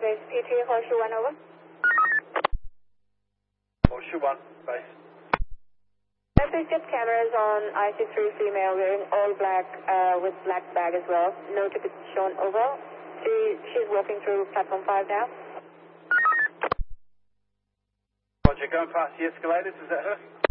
base P3, Horseshoe 1 over. Horseshoe 1, base. Message jet cameras on IC3 female wearing all black with black bag as well. No tickets shown over. She's walking through platform 5 now. Roger, going past the escalators, is that her?